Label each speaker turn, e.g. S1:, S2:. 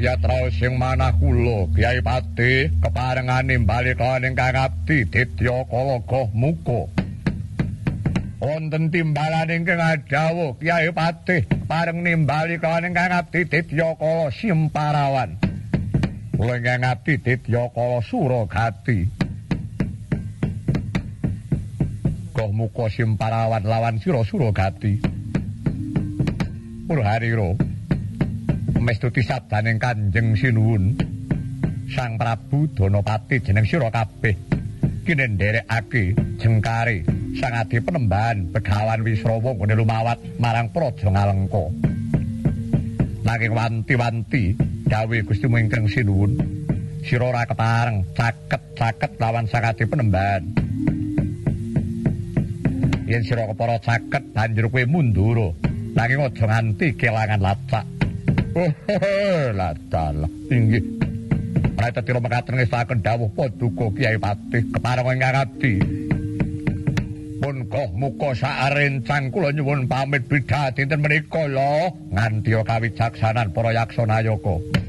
S1: yatra sing manah kula Kyai Pati keparengan nimbali kelawan ingkang abdi Ditya Kala Goh Muka. Wonten timbalan ingkang adhawuh Kyai Pati pareng nimbali kelawan ingkang abdi Ditya Kala Simparawan. Kula ingkang abdi Ditya Kala Suragati. Goh Muka Simparawan lawan sira Suragati. Purharira mestuti sabdaning Kanjeng Sinuwun Sang Prabu Danapati jeneng sira kabeh kinendherekake jengkare Sang Adi Penembahan Begawan Wisrawa nggone lumawat marang Praja Ngalengka. Nanging wanti-wanti dawuh Gusti Ingkang Sinuwun sira ora kepareng caket-caket lawan Sang Adi Penembahan. Yen sira kepara caket banjur kowe mundur nanging aja nganti kelangan lacak. Ladalah inggih. Praja tira mekaten ngestaken dawuh Paduka Kyai Pati kepareng ingkang abdi. Pun Goh Muka sarencang kula nyuwun pamit bidhah dinten menika lho nganti kawijaksanan para yaksanayaka.